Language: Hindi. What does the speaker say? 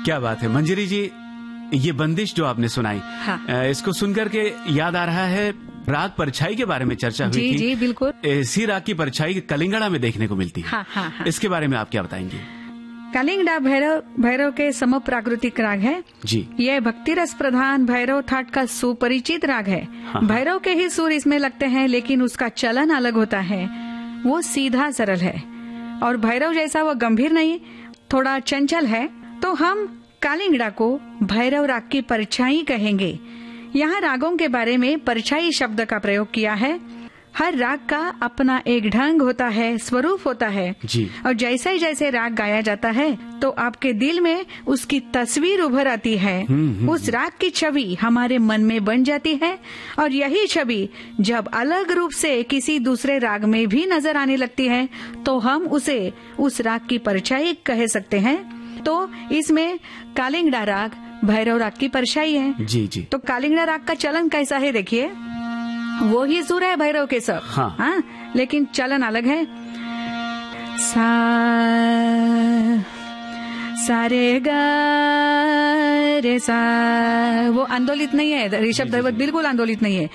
क्या बात है मंजरी जी, ये बंदिश जो आपने सुनाई, हाँ। इसको सुनकर के याद आ रहा है राग परछाई के बारे में चर्चा हुई थी। जी बिल्कुल। इसी राग की परछाई कलिंगड़ा में देखने को मिलती है। हाँ। इसके बारे में आप क्या बताएंगे? कलिंगड़ा भैरव के सम प्राकृतिक राग है जी। यह भक्ति रस प्रधान भैरव थाट का सुपरिचित राग है। हाँ। भैरव के ही सुर इसमें लगते हैं, लेकिन उसका चलन अलग होता है। वो सीधा सरल है और भैरव जैसा वो गंभीर नहीं, थोड़ा चंचल है। तो हम कलिंगड़ा को भैरव राग की परछाई कहेंगे। यहाँ रागों के बारे में परछाई शब्द का प्रयोग किया है। हर राग का अपना एक ढंग होता है, स्वरूप होता है जी। और जैसे जैसे राग गाया जाता है तो आपके दिल में उसकी तस्वीर उभर आती है। उस राग की छवि हमारे मन में बन जाती है और यही छवि जब अलग रूप से किसी दूसरे राग में भी नजर आने लगती है तो हम उसे उस राग की परछाई कह सकते हैं। तो इसमें कलिंगड़ा राग भैरव राग की परछाई है। जी जी। तो कलिंगड़ा राग का चलन कैसा है देखिए, वो ही सुर है भैरव के सब। हाँ। लेकिन चलन अलग है। सा रे गा रे सा, वो आंदोलित नहीं है, ऋषभ दैवत बिल्कुल आंदोलित नहीं है।